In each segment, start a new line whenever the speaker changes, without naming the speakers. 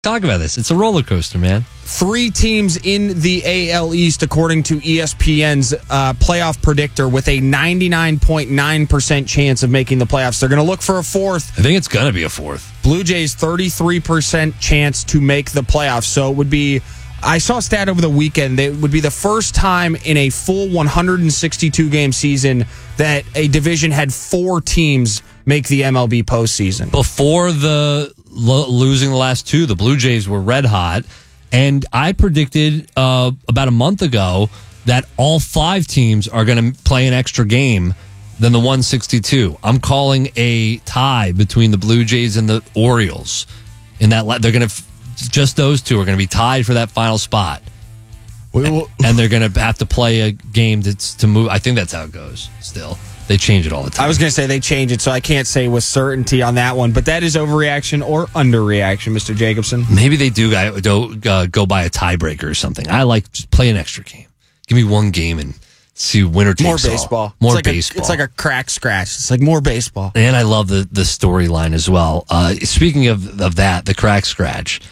Talk about this. It's a roller coaster, man.
3 teams in the AL East, according to ESPN's playoff predictor, with a 99.9% chance of making the playoffs. They're going to look for a 4th.
I think it's going to be a 4th.
Blue Jays, 33% chance to make the playoffs. So it would be, I saw a stat over the weekend, that it would be the first time in a full 162-game season that a division had 4 teams make the MLB postseason.
Before the losing the last 2, the Blue Jays were red hot, and I predicted about a month ago that all 5 teams are going to play an extra game than the 162. I'm calling a tie between the Blue Jays and the Orioles. In that, they're going to just those 2 are going to be tied for that final spot, and they're going to have to play a game to move. I think that's how it goes. Still. They change it all the time.
I was going to say they change it, so I can't say with certainty on that one. But that is overreaction or underreaction, Mr. Jacobson.
Maybe they do go by a tiebreaker or something. I like just play an extra game. Give me 1 game and see winner takes
all. More baseball.
More baseball.
It's like a crack scratch. It's like more baseball.
And I love the storyline as well. Speaking of that, the crack scratch,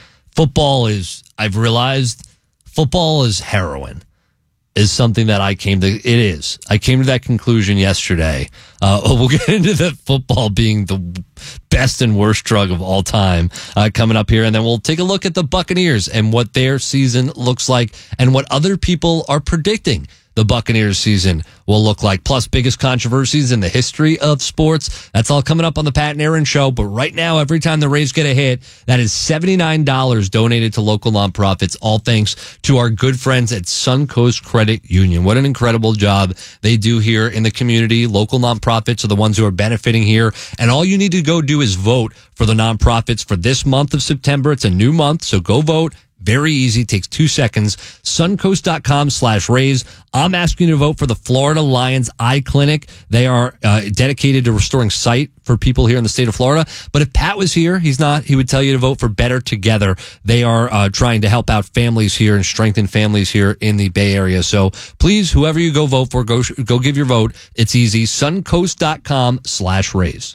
I've realized football is heroin. Is something that I came to that conclusion yesterday. We'll get into the football being the best and worst drug of all time coming up here. And then we'll take a look at the Buccaneers and what their season looks like and what other people are predicting the Buccaneers season will look like. Plus, biggest controversies in the history of sports. That's all coming up on the Pat and Aaron Show. But right now, every time the Rays get a hit, that is $79 donated to local nonprofits, all thanks to our good friends at Suncoast Credit Union. What an incredible job they do here in the community. Local nonprofits are the ones who are benefiting here. And all you need to go do is vote for the nonprofits for this month of September. It's a new month, so go vote. Very easy. Takes 2 seconds. Suncoast.com/Rays. I'm asking you to vote for the Florida Lions Eye Clinic. They are dedicated to restoring sight for people here in the state of Florida. But if Pat was here, he's not. He would tell you to vote for Better Together. They are trying to help out families here and strengthen families here in the Bay Area. So please, whoever you go vote for, go give your vote. It's easy. Suncoast.com/Rays.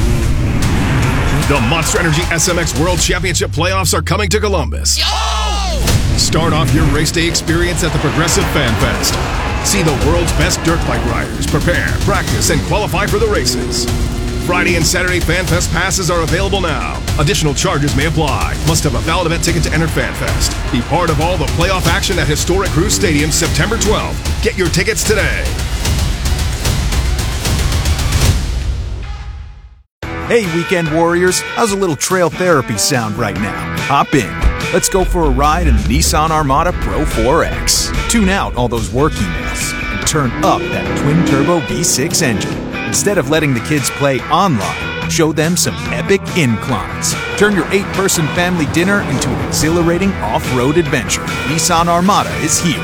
The Monster Energy SMX World Championship playoffs are coming to Columbus.
Yo!
Start off your race day experience at the Progressive Fan Fest. See the world's best dirt bike riders prepare, practice, and qualify for the races. Friday and Saturday Fan Fest passes are available now. Additional charges may apply. Must have a valid event ticket to enter Fan Fest. Be part of all the playoff action at Historic Cruise Stadium September 12th. Get your tickets today.
Hey, weekend warriors, how's a little trail therapy sound right now? Hop in. Let's go for a ride in the Nissan Armada Pro 4X. Tune out all those work emails and turn up that twin-turbo V6 engine. Instead of letting the kids play online, show them some epic inclines. Turn your 8-person family dinner into an exhilarating off-road adventure. Nissan Armada is here.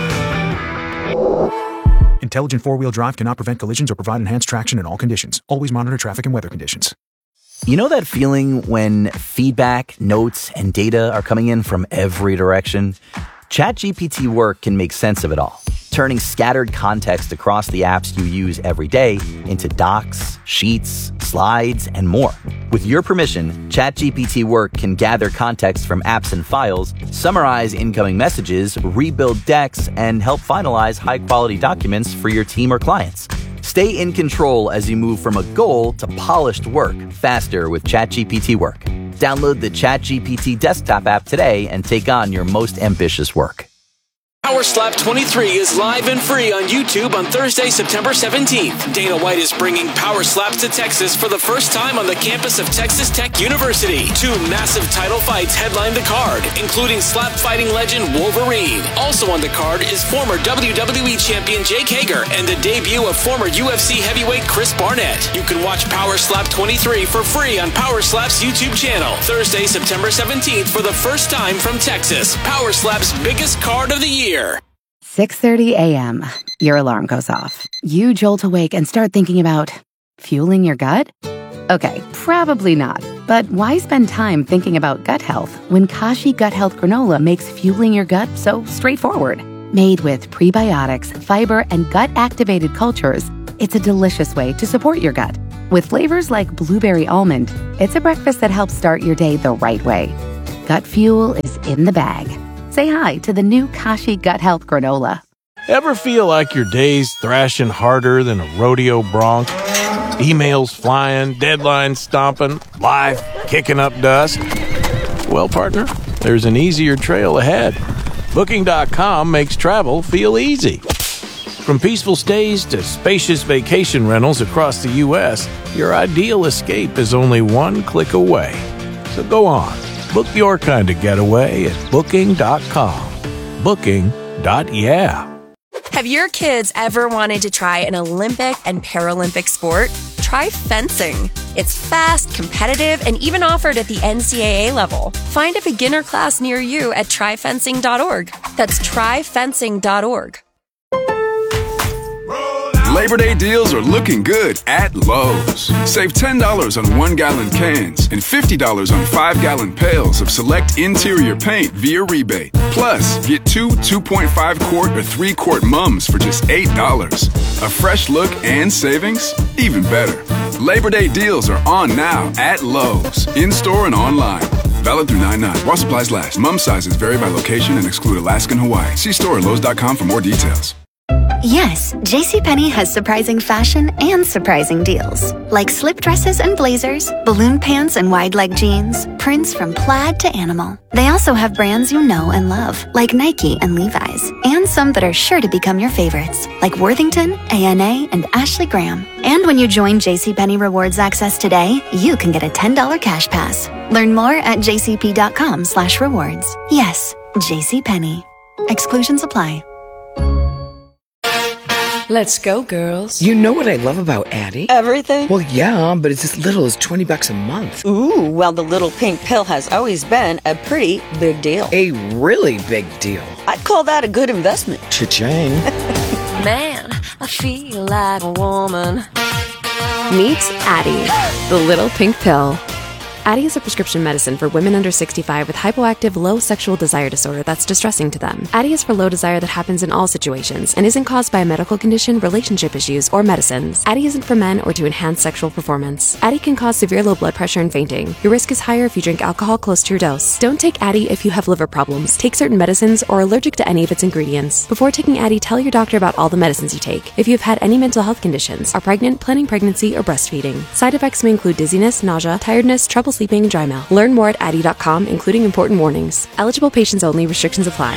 Intelligent four-wheel drive cannot prevent collisions or provide enhanced traction in all conditions. Always monitor traffic and weather conditions.
You know that feeling when feedback, notes, and data are coming in from every direction? ChatGPT Work can make sense of it all, turning scattered context across the apps you use every day into docs, sheets, slides, and more. With your permission, ChatGPT Work can gather context from apps and files, summarize incoming messages, rebuild decks, and help finalize high-quality documents for your team or clients. Stay in control as you move from a goal to polished work faster with ChatGPT Work. Download the ChatGPT desktop app today and take on your most ambitious work.
Power Slap 23 is live and free on YouTube on Thursday, September 17th. Dana White is bringing Power Slaps to Texas for the first time on the campus of Texas Tech University. 2 massive title fights headline the card, including slap fighting legend Wolverine. Also on the card is former WWE champion Jake Hager and the debut of former UFC heavyweight Chris Barnett. You can watch Power Slap 23 for free on Power Slap's YouTube channel. Thursday, September 17th for the first time from Texas. Power Slap's biggest card of the year.
6:30 a.m. Your alarm goes off. You jolt awake and start thinking about fueling your gut? Okay, probably not. But why spend time thinking about gut health when Kashi Gut Health Granola makes fueling your gut so straightforward? Made with prebiotics, fiber, and gut-activated cultures, it's a delicious way to support your gut. With flavors like blueberry almond, it's a breakfast that helps start your day the right way. Gut fuel is in the bag. Say hi to the new Kashi Gut Health Granola.
Ever feel like your day's thrashing harder than a rodeo bronc? Emails flying, deadlines stomping, life kicking up dust? Well, partner, there's an easier trail ahead. Booking.com makes travel feel easy. From peaceful stays to spacious vacation rentals across the U.S., your ideal escape is only one click away. So go on, book your kind of getaway at Booking.com. Booking.yeah.
Have your kids ever wanted to try an Olympic and Paralympic sport? Try fencing. It's fast, competitive, and even offered at the NCAA level. Find a beginner class near you at tryfencing.org. That's tryfencing.org.
Labor Day deals are looking good at Lowe's. Save $10 on 1-gallon cans and $50 on 5-gallon pails of select interior paint via rebate. Plus, get 2 2.5-quart or 3-quart mums for just $8. A fresh look and savings? Even better. Labor Day deals are on now at Lowe's, in-store and online. Valid through 9/9. While supplies last. Mum sizes vary by location and exclude Alaska and Hawaii. See store at Lowe's.com for more details.
Yes, JCPenney has surprising fashion and surprising deals. Like slip dresses and blazers, balloon pants and wide leg jeans, prints from plaid to animal. They also have brands you know and love, like Nike and Levi's, and some that are sure to become your favorites, like Worthington, A&A, and Ashley Graham. And when you join JCPenney Rewards Access today, you can get a $10 cash pass. Learn more at jcp.com/rewards. Yes, JCPenney. Exclusions apply.
Let's go, girls.
You know what I love about Addie?
Everything?
Well, yeah, but it's as little as $20 a month.
Ooh, well, the little pink pill has always been a pretty big deal.
A really big deal.
I'd call that a good investment.
Cha-ching.
Man, I feel like a woman.
Meet Addie, the little pink pill. Addie is a prescription medicine for women under 65 with hypoactive low sexual desire disorder that's distressing to them. Addie is for low desire that happens in all situations and isn't caused by a medical condition, relationship issues, or medicines. Addie isn't for men or to enhance sexual performance. Addie can cause severe low blood pressure and fainting. Your risk is higher if you drink alcohol close to your dose. Don't take Addie if you have liver problems, take certain medicines, or are allergic to any of its ingredients. Before taking Addie, tell your doctor about all the medicines you take. If you have had any mental health conditions, are pregnant, planning pregnancy, or breastfeeding. Side effects may include dizziness, nausea, tiredness, trouble sleeping, and dry mouth. Learn more at Addie.com, including important warnings. Eligible patients only. Restrictions apply.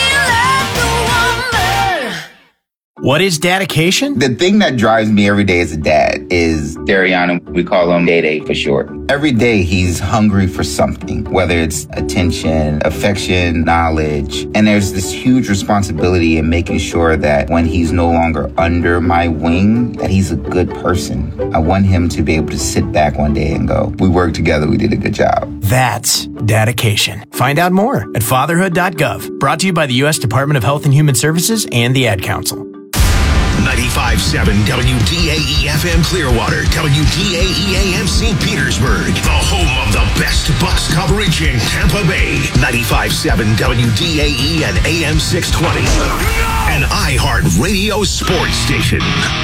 What is dedication?
The thing that drives me every day as a dad is Dariana. We call him Day for short. Every day he's hungry for something, whether it's attention, affection, knowledge. And there's this huge responsibility in making sure that when he's no longer under my wing, that he's a good person. I want him to be able to sit back one day and go, we worked together, we did a good job.
That's dedication. Find out more at fatherhood.gov. Brought to you by the U.S. Department of Health and Human Services and the Ad Council.
95.7 WDAE-FM Clearwater, WDAE-AM St. Petersburg, the home of the best Bucks coverage in Tampa Bay. 95.7 WDAE and AM 620, an iHeart Radio sports station.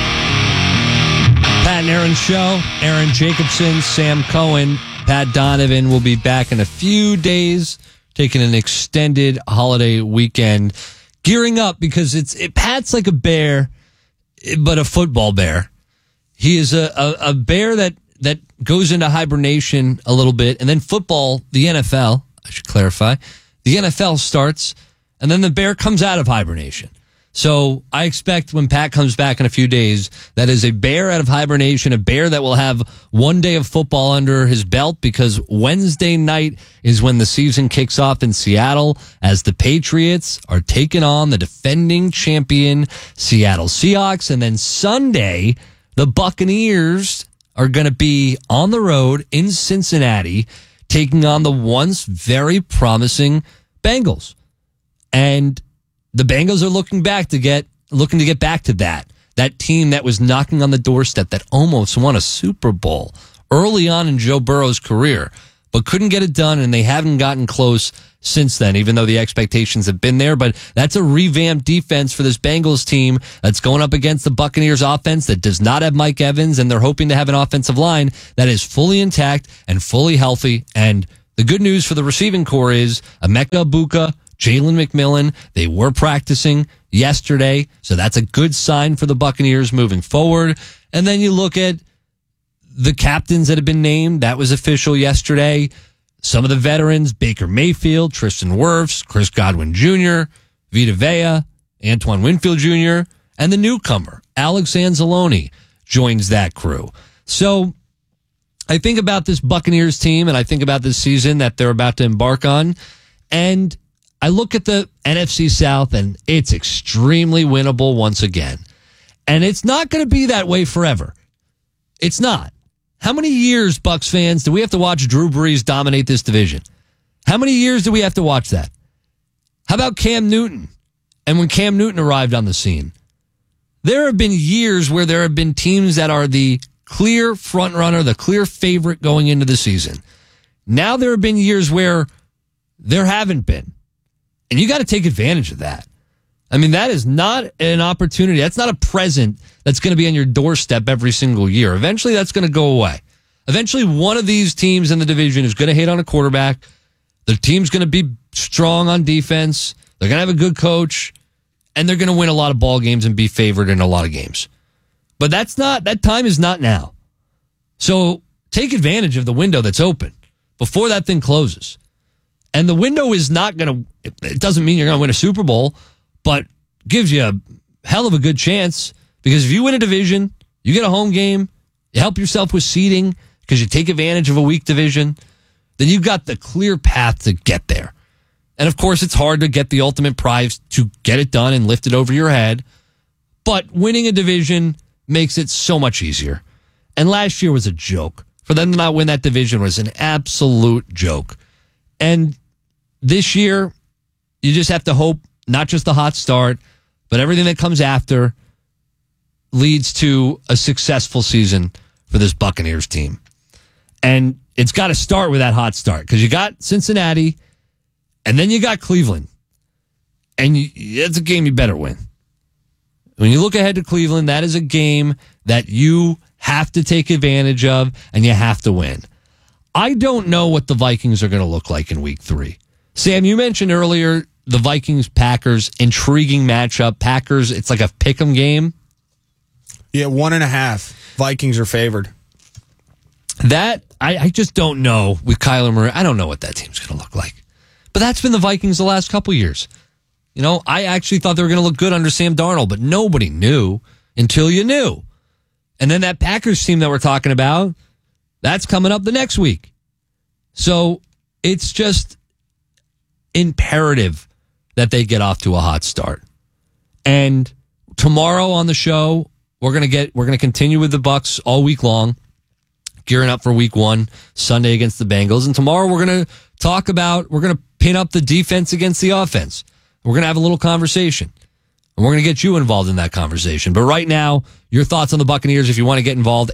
Pat and Aaron Show, Aaron Jacobson, Sam Cohen, Pat Donovan will be back in a few days, taking an extended holiday weekend, gearing up because Pat's like a bear, but a football bear. He is a bear that goes into hibernation a little bit, and then football, the NFL, I should clarify, the NFL starts, and then the bear comes out of hibernation. So I expect when Pat comes back in a few days, that is a bear out of hibernation, a bear that will have one day of football under his belt, because Wednesday night is when the season kicks off in Seattle as the Patriots are taking on the defending champion Seattle Seahawks. And then Sunday, the Buccaneers are going to be on the road in Cincinnati taking on the once very promising Bengals. And the Bengals are looking to get back to that team that was knocking on the doorstep, that almost won a Super Bowl early on in Joe Burrow's career, but couldn't get it done, and they haven't gotten close since then, even though the expectations have been there. But that's a revamped defense for this Bengals team that's going up against the Buccaneers offense that does not have Mike Evans, and they're hoping to have an offensive line that is fully intact and fully healthy and The good news for the receiving core is Emeka Egbuka, Jalen McMillan, they were practicing yesterday, so that's a good sign for the Buccaneers moving forward. And then you look at the captains that have been named. That was official yesterday. Some of the veterans, Baker Mayfield, Tristan Wirfs, Chris Godwin Jr., Vita Vea, Antoine Winfield Jr., and the newcomer, Alex Anzalone, joins that crew. So I think about this Buccaneers team, and I think about this season that they're about to embark on, and I look at the NFC South, and it's extremely winnable once again. And it's not going to be that way forever. It's not. How many years, Bucs fans, do we have to watch Drew Brees dominate this division? How many years do we have to watch that? How about Cam Newton? And when Cam Newton arrived on the scene, there have been years where there have been teams that are the clear front runner, the clear favorite going into the season. Now there have been years where there haven't been. And you got to take advantage of that. I mean, that is not an opportunity. That's not a present that's going to be on your doorstep every single year. Eventually, that's going to go away. Eventually, one of these teams in the division is going to hit on a quarterback. The team's going to be strong on defense. They're going to have a good coach. And they're going to win a lot of ball games and be favored in a lot of games. But that time is not now. So take advantage of the window that's open before that thing closes. And the window is not going to, it doesn't mean you're going to win a Super Bowl, but gives you a hell of a good chance, because if you win a division, you get a home game, you help yourself with seeding because you take advantage of a weak division, then you've got the clear path to get there. And of course, it's hard to get the ultimate prize to get it done and lift it over your head, but winning a division makes it so much easier. And last year was a joke. For them to not win that division was an absolute joke. And this year, you just have to hope not just the hot start, but everything that comes after leads to a successful season for this Buccaneers team. And it's got to start with that hot start, because you got Cincinnati and then you got Cleveland. And it's a game you better win. When you look ahead to Cleveland, that is a game that you have to take advantage of and you have to win. I don't know what the Vikings are going to look like in week 3. Sam, you mentioned earlier the Vikings-Packers, intriguing matchup. Packers, it's like a pick'em game.
Yeah, 1.5. Vikings are favored.
That, I just don't know with Kyler Murray. I don't know what that team's going to look like. But that's been the Vikings the last couple years. You know, I actually thought they were going to look good under Sam Darnold, but nobody knew until you knew. And then that Packers team that we're talking about, that's coming up the next week. So it's just imperative that they get off to a hot start. And tomorrow on the show, we're going to continue with the Bucs all week long, gearing up for week 1, Sunday against the Bengals. And tomorrow we're going to pin up the defense against the offense. We're going to have a little conversation. And we're going to get you involved in that conversation. But right now, your thoughts on the Buccaneers, if you want to get involved,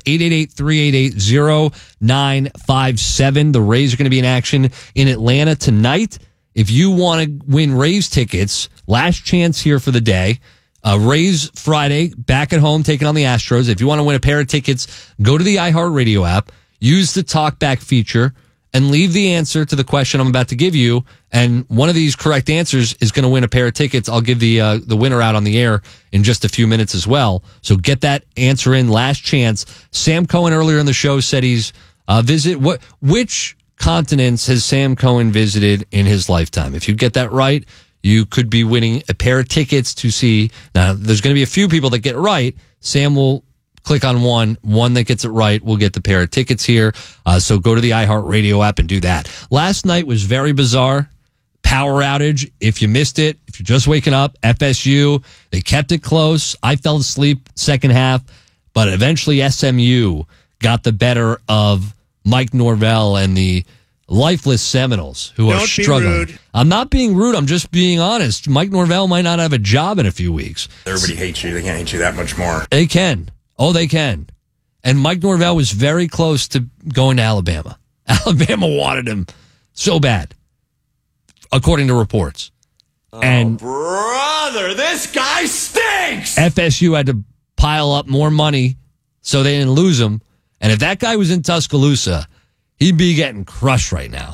888-388-0957. The Rays are going to be in action in Atlanta tonight. If you want to win Rays tickets, last chance here for the day. Rays Friday, back at home, taking on the Astros. If you want to win a pair of tickets, go to the iHeartRadio app, use the talkback feature, and leave the answer to the question I'm about to give you. And one of these correct answers is going to win a pair of tickets. I'll give the winner out on the air in just a few minutes as well. So get that answer in. Last chance. Sam Cohen earlier in the show said he's which continents has Sam Cohen visited in his lifetime? If you get that right, you could be winning a pair of tickets to see. Now, there's going to be a few people that get it right. Sam will click on one that gets it right will get the pair of tickets here. So go to the iHeartRadio app and do that. Last night was very bizarre. Power outage. If you missed it, if you're just waking up, FSU, they kept it close. I fell asleep second half, but eventually SMU got the better of Mike Norvell and the lifeless Seminoles who are struggling. Be rude. I'm not being rude. I'm just being honest. Mike Norvell might not have a job in a few weeks.
Everybody hates you. They can't hate you that much more.
They can. Oh, they can. And Mike Norvell was very close to going to Alabama. Alabama wanted him so bad, according to reports. And
brother, this guy stinks!
FSU had to pile up more money so they didn't lose him. And if that guy was in Tuscaloosa, he'd be getting crushed right now.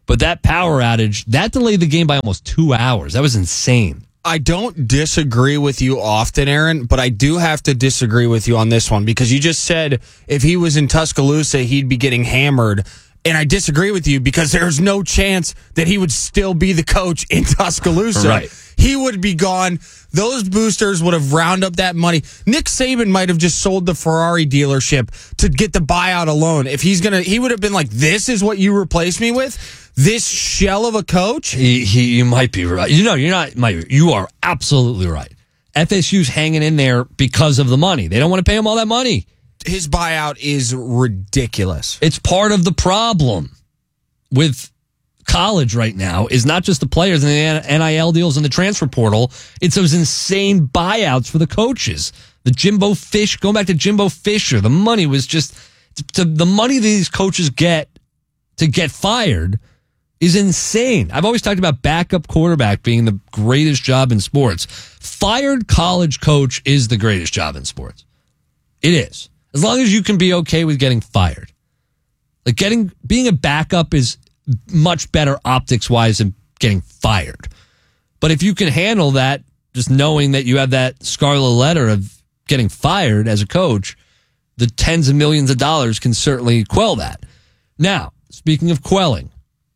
But that power outage, that delayed the game by almost 2 hours. That was insane.
I don't disagree with you often, Aaron, but I do have to disagree with you on this one because you just said if he was in Tuscaloosa, he'd be getting hammered. And I disagree with you because there's no chance that he would still be the coach in Tuscaloosa.
Right.
He would be gone. Those boosters would have round up that money. Nick Saban might have just sold the Ferrari dealership to get the buyout alone. If he would have been like, this is what you replace me with? This shell of a coach?
You might be right. You're not. You are absolutely right. FSU's hanging in there because of the money. They don't want to pay him all that money.
His buyout is ridiculous.
It's part of the problem with college right now is not just the players and the NIL deals and the transfer portal. It's those insane buyouts for the coaches. The Jimbo Fish, going back to Jimbo Fisher, the money was just the money these coaches get to get fired is insane. I've always talked about backup quarterback being the greatest job in sports. Fired college coach is the greatest job in sports. It is. As long as you can be okay with getting fired. Like being a backup is much better optics wise than getting fired. But if you can handle that, just knowing that you have that scarlet letter of getting fired as a coach, the tens of millions of dollars can certainly quell that. Now, speaking of quelling,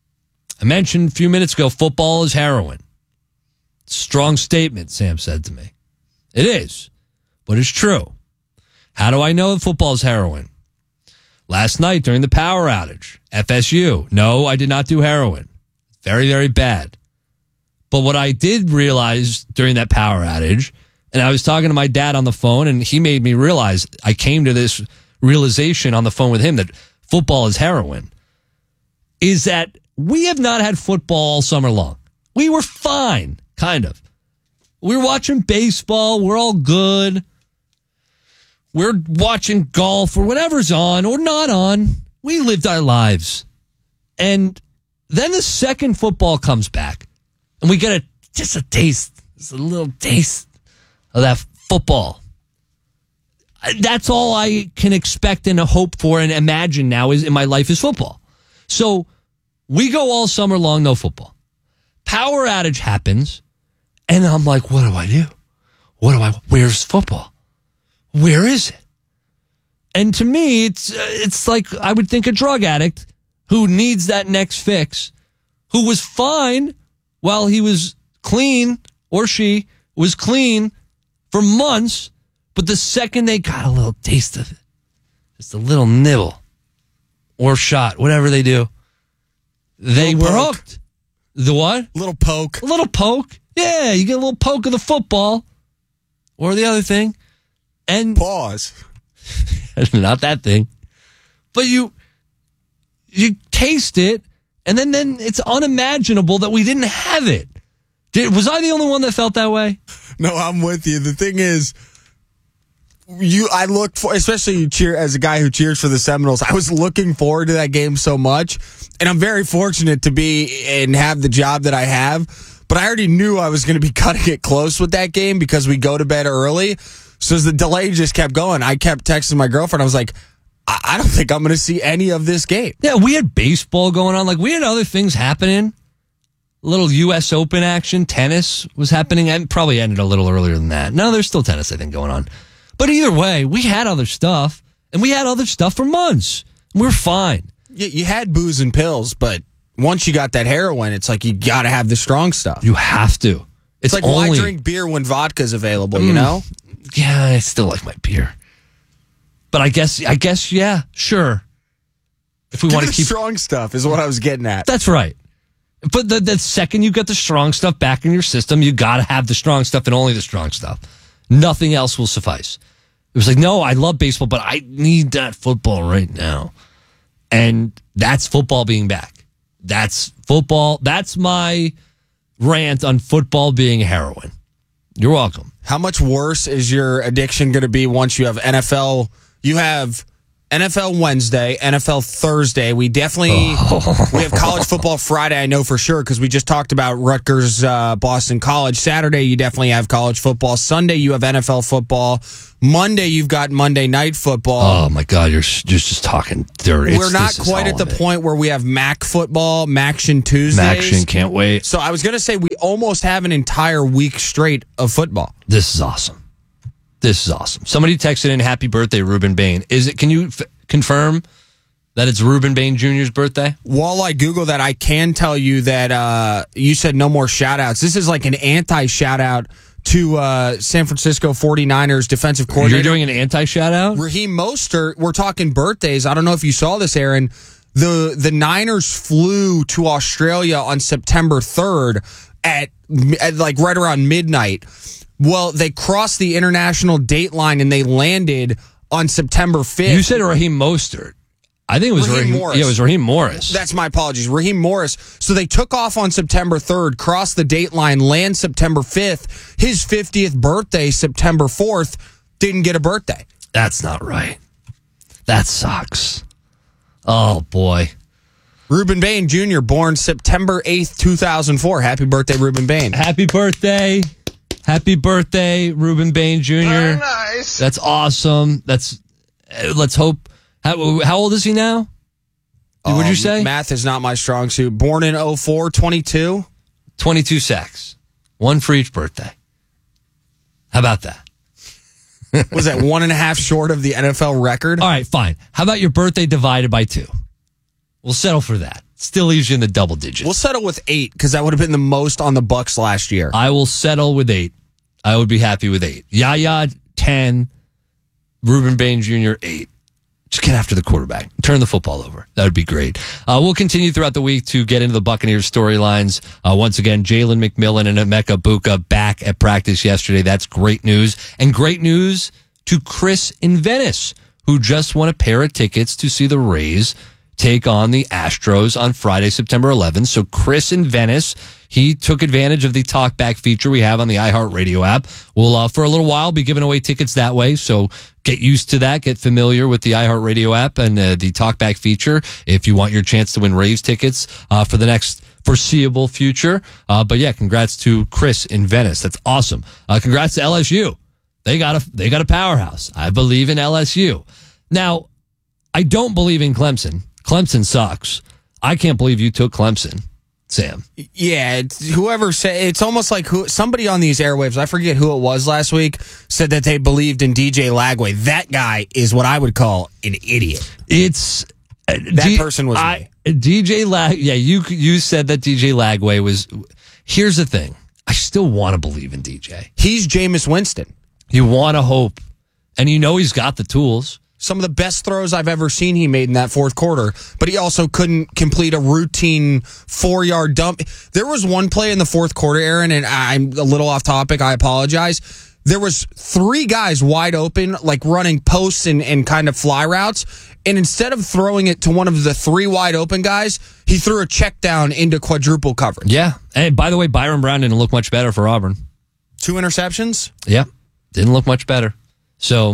I mentioned a few minutes ago, football is heroin. Strong statement, Sam said to me. It is, but it's true. How do I know that football is heroin? Last night during the power outage, FSU. No, I did not do heroin. Very, very bad. But what I did realize during that power outage, and I was talking to my dad on the phone, and he made me realize, I came to this realization on the phone with him that football is heroin, is that we have not had football all summer long. We were fine, kind of. We were watching baseball. We're all good. We're watching golf or whatever's on or not on. We lived our lives. And then the second football comes back and we get just a taste, just a little taste of that football. That's all I can expect and hope for and imagine now is in my life is football. So we go all summer long, no football. Power outage happens, and I'm like, what do I do? Where's football? Where is it? And to me, it's like I would think a drug addict who needs that next fix, who was fine while he was clean, or she was clean for months, but the second they got a little taste of it, just a little nibble or shot, whatever they do, they were hooked. The what?
Little poke.
A little poke. Yeah, you get a little poke of the football or the other thing. And
pause.
Not that thing. But you taste it, and then it's unimaginable that we didn't have it. Was I the only one that felt that way?
No, I'm with you. The thing is, I look for, especially you cheer as a guy who cheers for the Seminoles. I was looking forward to that game so much, and I'm very fortunate to be and have the job that I have. But I already knew I was going to be cutting it close with that game because we go to bed early. So as the delay just kept going, I kept texting my girlfriend. I was like, I don't think I'm going to see any of this game.
Yeah, we had baseball going on. Like, we had other things happening. A little U.S. Open action. Tennis was happening. And probably ended a little earlier than that. No, there's still tennis, I think, going on. But either way, we had other stuff. And we had other stuff for months. We were fine.
You had booze and pills, but once you got that heroin, it's like you got to have the strong stuff.
You have to.
It's like, why drink beer when vodka's available, you know?
Yeah, I still like my beer. But I guess, yeah, sure. If we want to keep
strong stuff is what I was getting at.
That's right. But the second you get the strong stuff back in your system, you got to have the strong stuff and only the strong stuff. Nothing else will suffice. It was like, no, I love baseball, but I need that football right now. And that's football being back. That's football. That's my rant on football being heroin. You're welcome.
How much worse is your addiction going to be once you have NFL? You have NFL Wednesday, NFL Thursday. We definitely we have college football Friday, I know for sure, because we just talked about Rutgers, Boston College. Saturday, you definitely have college football. Sunday, you have NFL football. Monday, you've got Monday Night Football.
Oh, my God, you're just talking dirty.
We're not quite at the point where we have MAC football, MACtion Tuesdays.
MACtion, can't wait.
So I was going to say we almost have an entire week straight of football.
This is awesome. This is awesome. Somebody texted in, happy birthday, Ruben Bain. Can you confirm that it's Ruben Bain Jr.'s birthday?
While I Google that, I can tell you that you said no more shout-outs. This is like an anti-shout-out to San Francisco 49ers defensive coordinator.
You're doing an anti-shout-out?
Raheem Mostert, we're talking birthdays. I don't know if you saw this, Aaron. The Niners flew to Australia on September 3rd at like right around midnight. Well, they crossed the international date line and they landed on September 5th.
You said Raheem Mostert. I think it was Raheem Morris. Yeah, it was Raheem Morris.
That's my apologies. Raheem Morris. So they took off on September 3rd, crossed the date line, land September 5th. His 50th birthday, September 4th, didn't get a birthday.
That's not right. That sucks. Oh, boy.
Ruben Bain Jr., born September 8th, 2004. Happy birthday, Ruben Bain.
Happy birthday. Happy birthday, Ruben Bain Jr.
Very nice.
That's awesome. Let's hope. How old is he now? What'd you say?
Math is not my strong suit. Born in 04, 22.
22 sacks. One for each birthday. How about that?
Was that 1.5 short of the NFL record?
All right, fine. How about your birthday divided by 2? We'll settle for that. Still leaves you in the double digits.
We'll settle with 8 because that would have been the most on the Bucs last year.
I will settle with 8. I would be happy with 8. Yaya, 10. Ruben Bain Jr., 8. Just get after the quarterback. Turn the football over. That would be great. We'll continue throughout the week to get into the Buccaneers storylines. Once again, Jalen McMillan and Emeka Buka back at practice yesterday. That's great news. And great news to Chris in Venice, who just won a pair of tickets to see the Rays take on the Astros on Friday, September 11th. So Chris in Venice, he took advantage of the talkback feature we have on the iHeartRadio app. We'll, for a little while, be giving away tickets that way. So get used to that. Get familiar with the iHeartRadio app and the talkback feature if you want your chance to win Rays tickets for the next foreseeable future. But yeah, congrats to Chris in Venice. That's awesome. Congrats to LSU. They got a powerhouse. I believe in LSU. Now, I don't believe in Clemson. Clemson sucks. I can't believe you took Clemson, Sam.
Yeah, whoever said it's almost like somebody on these airwaves, I forget who it was last week, said that they believed in DJ Lagway. That guy is what I would call an idiot.
It's
that person was me.
DJ Lag. Yeah, you said that DJ Lagway was. Here's the thing. I still want to believe in DJ.
He's Jameis Winston.
You want to hope, and you know he's got the tools.
Some of the best throws I've ever seen he made in that fourth quarter, but he also couldn't complete a routine 4-yard dump. There was one play in the fourth quarter, Aaron, and I'm a little off topic. I apologize. There was 3 guys wide open, like running posts and kind of fly routes. And instead of throwing it to one of the 3 wide open guys, he threw a check down into quadruple coverage.
Yeah. And by the way, Byron Brown didn't look much better for Auburn.
2 interceptions?
Yeah. Didn't look much better. So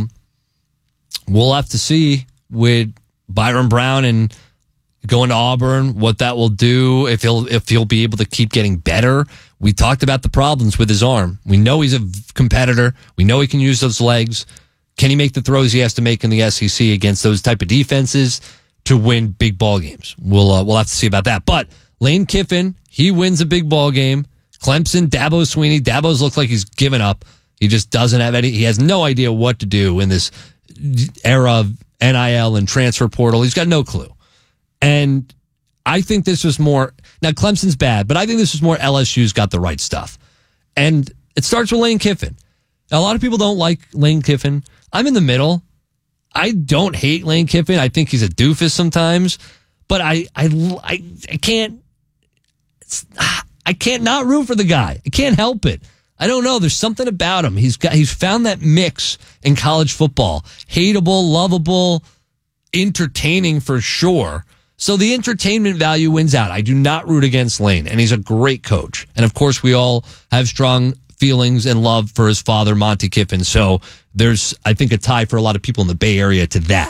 we'll have to see with Byron Brown and going to Auburn what that will do, if he'll be able to keep getting better. We talked about the problems with his arm. We know he's a competitor. We know he can use those legs. Can he make the throws he has to make in the SEC against those type of defenses to win big ball games? We'll have to see about that. But Lane Kiffin, he wins a big ball game. Clemson, Dabo Swinney. Dabo's looked like he's given up. He just doesn't have any. He has no idea what to do in this era of NIL and transfer portal. He's got no clue. And I think this was more, now Clemson's bad, but I think this was more LSU's got the right stuff. And it starts with Lane Kiffin. Now, a lot of people don't like Lane Kiffin. I'm in the middle. I don't hate Lane Kiffin. I think he's a doofus sometimes, but I can't not root for the guy. I can't help it. I don't know. There's something about him. He's found that mix in college football. Hateable, lovable, entertaining for sure. So the entertainment value wins out. I do not root against Lane, and he's a great coach. And of course, we all have strong feelings and love for his father, Monty Kiffin. So there's, I think, a tie for a lot of people in the Bay Area to that.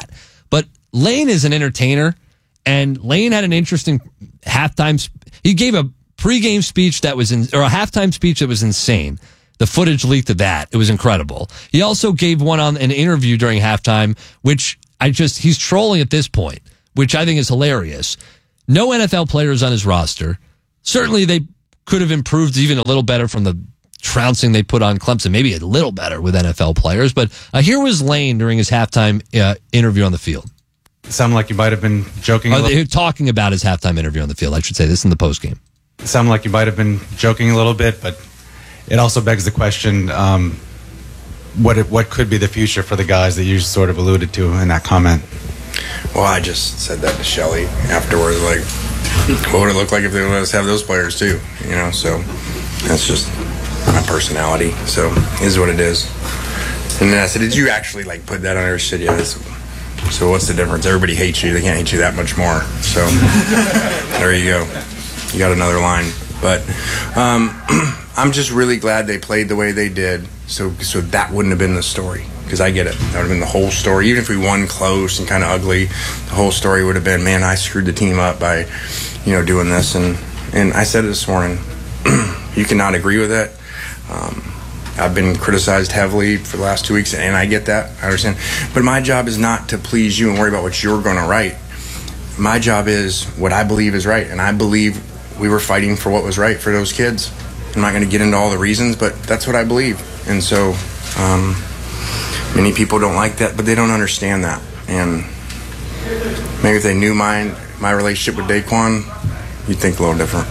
But Lane is an entertainer, and Lane had an interesting halftime. He gave a pregame speech that was or a halftime speech that was insane. The footage leaked of that. It was incredible. He also gave one on an interview during halftime, which he's trolling at this point, which I think is hilarious. No NFL players on his roster. Certainly they could have improved even a little better from the trouncing they put on Clemson, maybe a little better with NFL players. But here was Lane during his halftime interview on the field.
It sounded like you might have been joking.
They were talking about his halftime interview on the field. I should say this in the postgame.
It sounded like you might have been joking a little bit, but it also begs the question, what could be the future for the guys that you sort of alluded to in that comment?
Well, I just said that to Shelly afterwards, like, what would it look like if they let us have those players too? So that's just my personality. So it is what it is. And then I said, did you actually put that on there? She said, yeah. So what's the difference? Everybody hates you. They can't hate you that much more. So there you go. You got another line. But I'm just really glad they played the way they did. So that wouldn't have been the story. Because I get it. That would have been the whole story. Even if we won close and kind of ugly, the whole story would have been, man, I screwed the team up by, doing this. And I said it this morning. You cannot agree with it. I've been criticized heavily for the last 2 weeks, and I get that. I understand. But my job is not to please you and worry about what you're going to write. My job is what I believe is right, and I believe we were fighting for what was right for those kids. I'm not going to get into all the reasons, but that's what I believe. And so many people don't like that, but they don't understand that. And maybe if they knew my relationship with Daquan, you'd think a little different.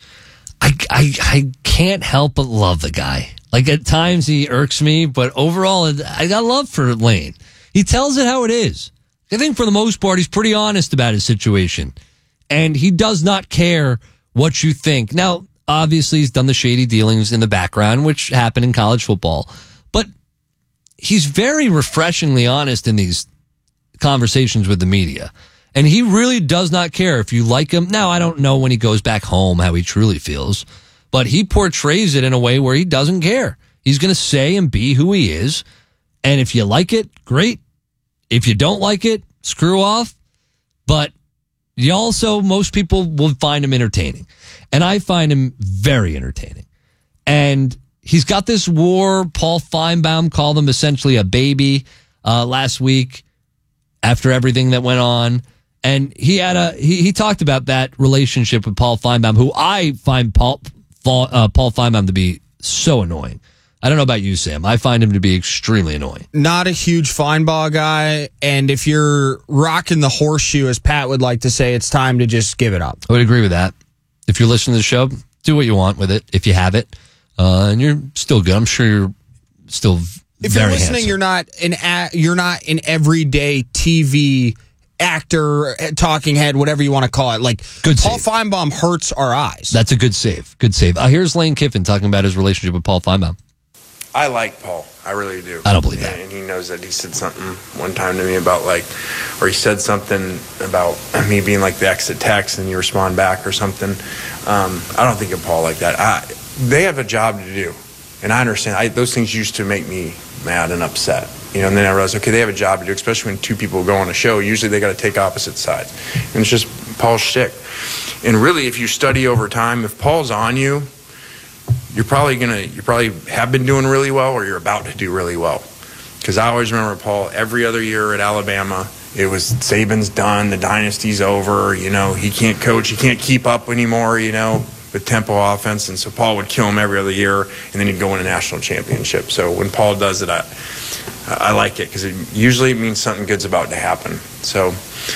I can't help but love the guy. At times he irks me, but overall I got love for Lane. He tells it how it is. I think for the most part he's pretty honest about his situation. And he does not care what you think. Now, obviously he's done the shady dealings in the background, which happen in college football. But he's very refreshingly honest in these conversations with the media. And he really does not care if you like him. Now, I don't know when he goes back home how he truly feels, but he portrays it in a way where he doesn't care. He's going to say and be who he is. And if you like it, great. If you don't like it, screw off. But you also, most people will find him entertaining. And I find him very entertaining. And he's got this war. Paul Feinbaum called him essentially a baby last week after everything that went on. And he talked about that relationship with Paul Feinbaum, who I find Paul Feinbaum to be so annoying. I don't know about you, Sam. I find him to be extremely annoying.
Not a huge Feinbaum guy, and if you're rocking the horseshoe, as Pat would like to say, it's time to just give it up.
I would agree with that. If you're listening to the show, do what you want with it, if you have it. And you're still good. I'm sure you're still
if
very
you're listening,
handsome.
you're not an everyday TV actor, talking head, whatever you want to call it.
Good
Paul
save.
Feinbaum hurts our eyes.
That's a good save. Good save. Here's Lane Kiffin talking about his relationship with Paul Feinbaum.
I like Paul. I really do.
I don't believe that.
And he knows that. He said something one time to me about or he said something about me being the exit text and you respond back or something. I don't think of Paul like that. They have a job to do. And I understand. Those things used to make me mad and upset. And then I realized, okay, they have a job to do, especially when two people go on a show. Usually they got to take opposite sides. And it's just Paul's shtick. And really, if you study over time, if Paul's on you, you probably have been doing really well or you're about to do really well. Because I always remember Paul every other year at Alabama, it was Saban's done, the dynasty's over, he can't coach, he can't keep up anymore, with tempo offense. And so Paul would kill him every other year and then he'd go win a national championship. So when Paul does it, I like it because it usually means something good's about to happen. So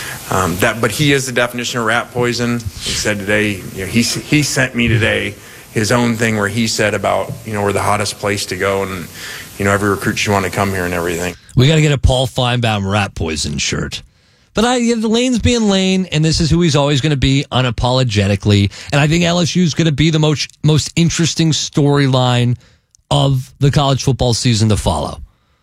but he is the definition of rat poison. He said today, he sent me today his own thing where he said about, we're the hottest place to go and, every recruit should want to come here and everything.
We got to get a Paul Feinbaum rat poison shirt. But Lane's being Lane, and this is who he's always going to be unapologetically. And I think LSU is going to be the most interesting storyline of the college football season to follow.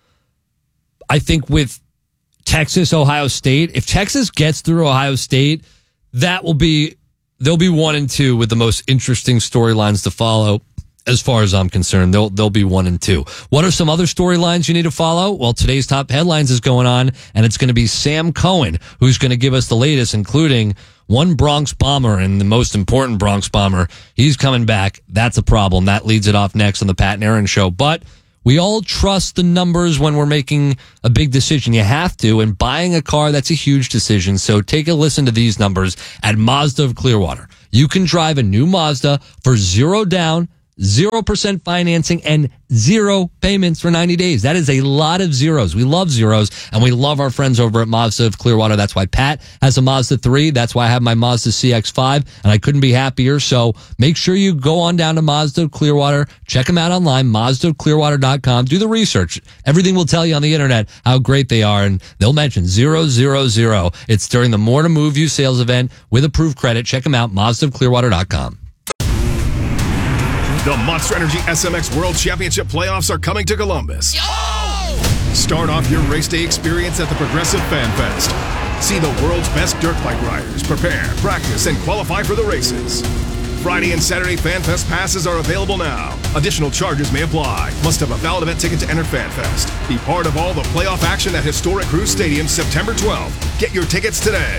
I think with Texas, Ohio State, if Texas gets through Ohio State, they'll be 1 and 2 with the most interesting storylines to follow. as far as I'm concerned. They'll be 1 and 2. What are some other storylines you need to follow? Well, today's top headlines is going on, and it's going to be Sam Cohen, who's going to give us the latest, including one Bronx bomber, and the most important Bronx bomber. He's coming back. That's a problem. That leads it off next on the Pat and Aaron Show. But we all trust the numbers when we're making a big decision. You have to, and buying a car, that's a huge decision. So take a listen to these numbers at Mazda of Clearwater. You can drive a new Mazda for 0 down, 0% financing, and 0 payments for 90 days. That is a lot of zeros. We love zeros, and we love our friends over at Mazda of Clearwater. That's why Pat has a Mazda 3. That's why I have my Mazda CX-5, and I couldn't be happier. So make sure you go on down to Mazda of Clearwater. Check them out online, MazdaofClearwater.com. Do the research. Everything will tell you on the internet how great they are, and they'll mention 000. It's during the More to Move You sales event with approved credit. Check them out, MazdaofClearwater.com.
The Monster Energy SMX World Championship playoffs are coming to Columbus. Start off your race day experience at the Progressive Fan Fest. See the world's best dirt bike riders prepare, practice, and qualify for the races. Friday and Saturday Fan Fest passes are available now. Additional charges may apply. Must have a valid event ticket to enter Fan Fest. Be part of all the playoff action at historic Cruise Stadium September 12th. Get your tickets today.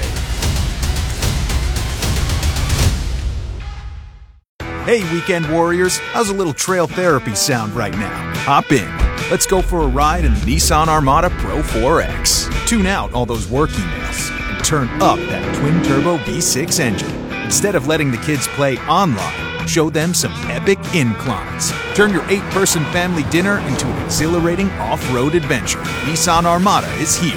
Hey, weekend warriors, how's a little trail therapy sound right now? Hop in. Let's go for a ride in the Nissan Armada Pro 4X. Tune out all those work emails and turn up that twin-turbo V6 engine. Instead of letting the kids play online, show them some epic inclines. Turn your 8-person family dinner into an exhilarating off-road adventure. Nissan Armada is here.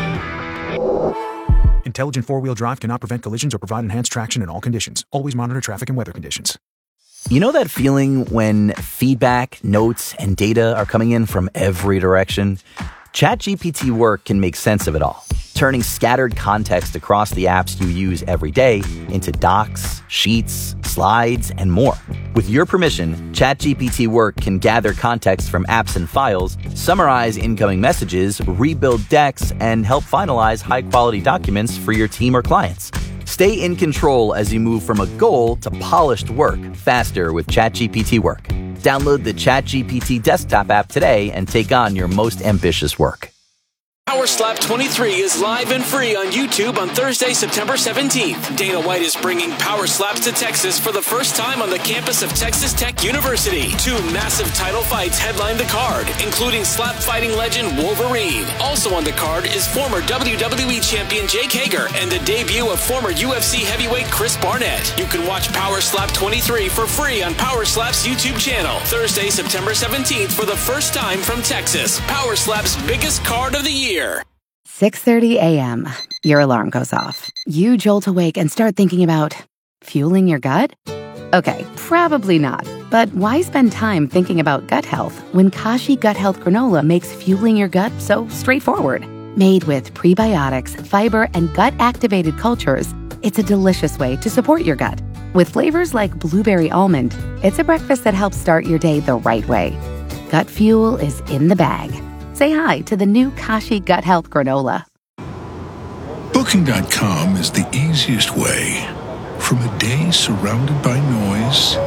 Intelligent four-wheel drive cannot prevent collisions or provide enhanced traction in all conditions. Always monitor traffic and weather conditions.
You know that feeling when feedback, notes, and data are coming in from every direction? ChatGPT Work can make sense of it all, turning scattered context across the apps you use every day into docs, sheets, slides, and more. With your permission, ChatGPT Work can gather context from apps and files, summarize incoming messages, rebuild decks, and help finalize high-quality documents for your team or clients. Stay in control as you move from a goal to polished work faster with ChatGPT Work. Download the ChatGPT desktop app today and take on your most ambitious work.
Power Slap 23 is live and free on YouTube on Thursday, September 17th. Dana White is bringing Power Slaps to Texas for the first time on the campus of Texas Tech University. 2 massive title fights headline the card, including slap fighting legend Wolverine. Also on the card is former WWE champion Jake Hager and the debut of former UFC heavyweight Chris Barnett. You can watch Power Slap 23 for free on Power Slap's YouTube channel. Thursday, September 17th for the first time from Texas. Power Slap's biggest card of the year.
6:30 a.m. Your alarm goes off. You jolt awake and start thinking about fueling your gut? Okay, probably not. But why spend time thinking about gut health when Kashi Gut Health Granola makes fueling your gut so straightforward? Made with prebiotics, fiber, and gut-activated cultures, it's a delicious way to support your gut. With flavors like blueberry almond, it's a breakfast that helps start your day the right way. Gut fuel is in the bag. Say hi to the new Kashi Gut Health Granola.
Booking.com is the easiest way. From a day surrounded by noise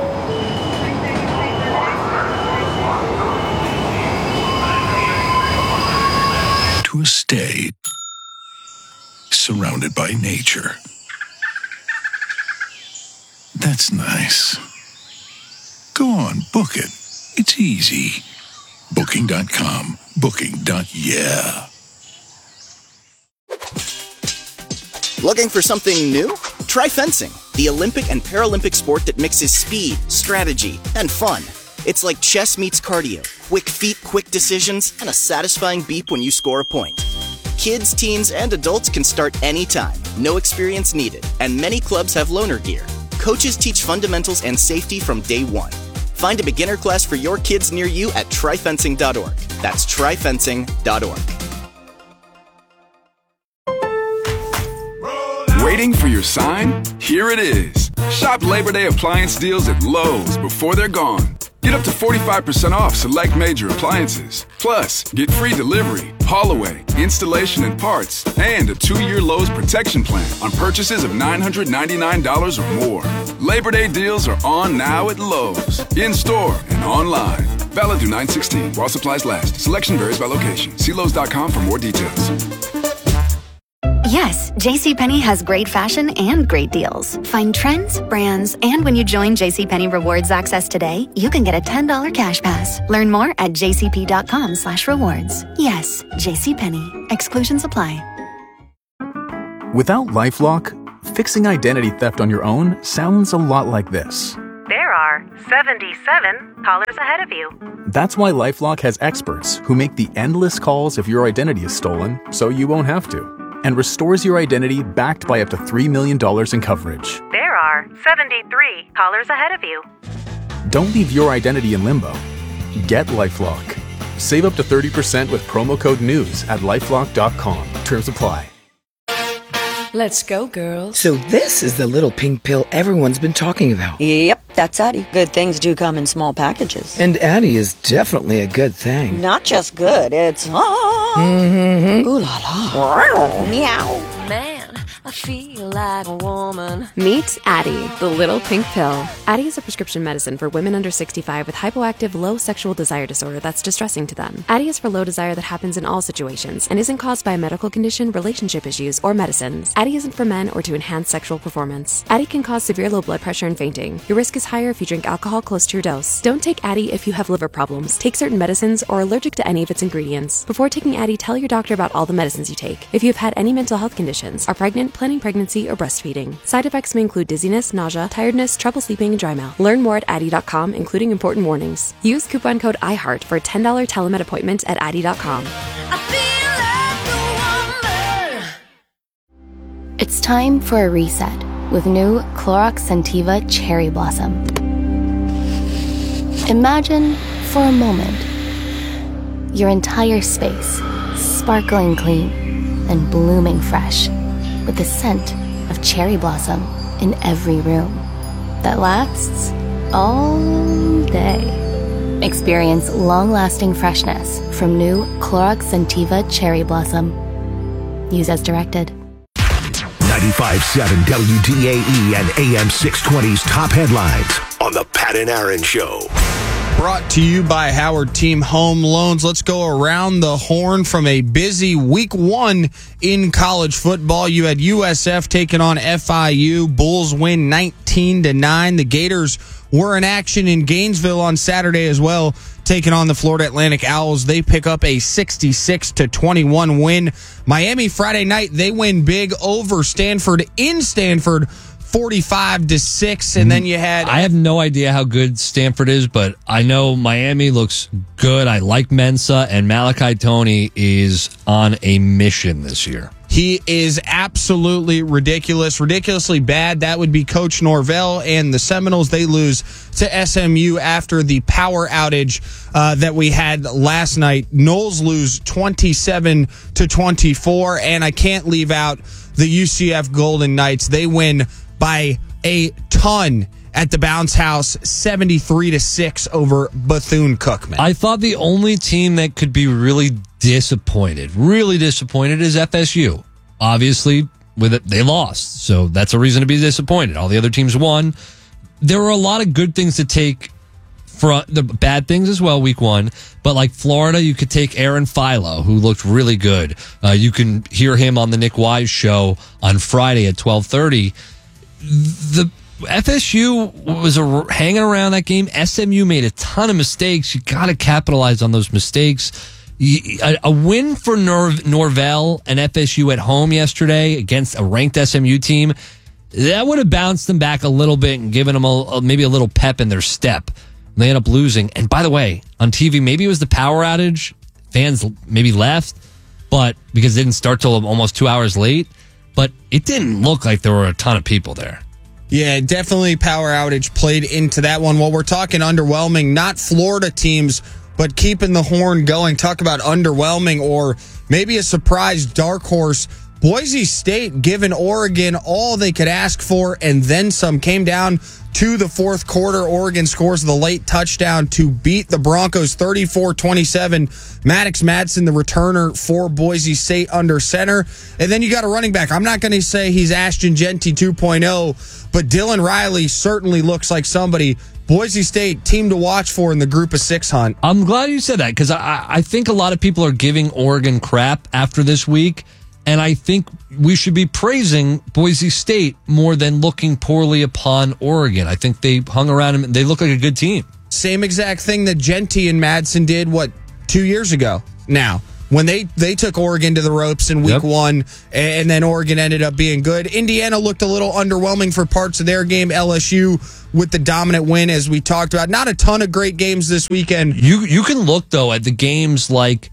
to a stay surrounded by nature. That's nice. Go on, book it. It's easy. Booking.com. Booking.yeah.
Looking for something new? Try fencing, the Olympic and Paralympic sport that mixes speed, strategy, and fun. It's like chess meets cardio. Quick feet, quick decisions, and a satisfying beep when you score a point. Kids, teens, and adults can start anytime. No experience needed. And many clubs have loaner gear. Coaches teach fundamentals and safety from day one. Find a beginner class for your kids near you at tryfencing.org. That's tryfencing.org.
Waiting for your sign? Here it is. Shop Labor Day appliance deals at Lowe's before they're gone. Get up to 45% off select major appliances. Plus, get free delivery, haul away, installation and parts, and a 2-year Lowe's protection plan on purchases of $999 or more. Labor Day deals are on now at Lowe's, in-store and online. Valid through 9/16 while supplies last. Selection varies by location. See Lowe's.com for more details.
Yes, JCPenney has great fashion and great deals. Find trends, brands, and when you join JCPenney Rewards Access today, you can get a $10 cash pass. Learn more at jcp.com/rewards. Yes, JCPenney. Exclusions apply.
Without LifeLock, fixing identity theft on your own sounds a lot like this.
There are 77 callers ahead of you.
That's why LifeLock has experts who make the endless calls if your identity is stolen, so you won't have to, and restores your identity backed by up to $3 million in coverage.
There are 73 callers ahead of you.
Don't leave your identity in limbo. Get LifeLock. Save up to 30% with promo code NEWS at LifeLock.com. Terms apply.
Let's go, girls. So this is the little pink pill everyone's been talking about.
Yep, that's Addie. Good things do come in small packages.
And Addie is definitely a good thing.
Not just good, it's
Mm-hmm.
ooh la la. Meow.
Man, I feel like a woman.
Meet Addie, the little pink pill. Addie is a prescription medicine for women under 65 with hypoactive low sexual desire disorder that's distressing to them. Addie is for low desire that happens in all situations and isn't caused by a medical condition, relationship issues, or medicines. Addie isn't for men or to enhance sexual performance. Addie can cause severe low blood pressure and fainting. Your risk is higher if you drink alcohol close to your dose. Don't take Addie if you have liver problems, take certain medicines, or are allergic to any of its ingredients. Before taking Addie, tell your doctor about all the medicines you take. If you have had any mental health conditions, are pregnant, planning pregnancy, or breastfeeding. Side effects may include dizziness, nausea, tiredness, trouble sleeping, and dry mouth. Learn more at Addie.com, including important warnings. Use coupon code IHEART for a $10 telemed appointment at Addie.com.
It's time for a reset with new Clorox Scentiva Cherry Blossom. Imagine, for a moment, your entire space sparkling clean and blooming fresh with the scent of cherry blossom in every room that lasts all day. Experience long-lasting freshness from new Clorox Scentiva Cherry Blossom. Use as directed.
95.7 WDAE and AM 620's top headlines on the Pat and Aaron Show.
Brought to you by Howard Team Home Loans. Let's go around the horn from a busy week 1 in college football. You had USF taking on FIU. Bulls win 19-9. The Gators were in action in Gainesville on Saturday as well, taking on the Florida Atlantic Owls. They pick up a 66-21 win. Miami Friday night, they win big over Stanford in Stanford, 45-6, and then you had...
I have no idea how good Stanford is, but I know Miami looks good. I like Mensa, and Malachi Toney is on a mission this year.
He is absolutely ridiculously bad. That would be Coach Norvell, and the Seminoles, they lose to SMU after the power outage that we had last night. Noles lose 27-24, and I can't leave out the UCF Golden Knights. They win by a ton at the Bounce House, 73-6 over Bethune-Cookman.
I thought the only team that could be really disappointed is FSU. Obviously, with it, they lost, so that's a reason to be disappointed. All the other teams won. There were a lot of good things to take from the bad things as well, week 1. But like Florida, you could take Aaron Philo, who looked really good. You can hear him on the Nick Wise show on Friday at 12:30. The FSU was hanging around that game. SMU made a ton of mistakes. You got to capitalize on those mistakes. A win for Norvell and FSU at home yesterday against a ranked SMU team, that would have bounced them back a little bit and given them maybe a little pep in their step. They end up losing. And by the way, on TV, maybe it was the power outage. Fans maybe left, but because it didn't start till almost 2 hours late. But it didn't look like there were a ton of people there.
Yeah, definitely power outage played into that one. Well, we're talking underwhelming, not Florida teams, but keeping the horn going. Talk about underwhelming or maybe a surprise dark horse. Boise State giving Oregon all they could ask for and then some. Came down to the fourth quarter. Oregon scores the late touchdown to beat the Broncos 34-27. Maddox Madsen, the returner for Boise State, under center. And then you got a running back. I'm not going to say he's Ashton Jeanty 2.0, but Dylan Riley certainly looks like somebody. Boise State, team to watch for in the group of six hunt.
I'm glad you said that because I think a lot of people are giving Oregon crap after this week. And I think we should be praising Boise State more than looking poorly upon Oregon. I think they hung around and they look like a good team.
Same exact thing that Jeanty and Madsen did, 2 years ago now, when they took Oregon to the ropes in week one, and then Oregon ended up being good. Indiana looked a little underwhelming for parts of their game. LSU with the dominant win, as we talked about. Not a ton of great games this weekend.
You can look, though, at the games like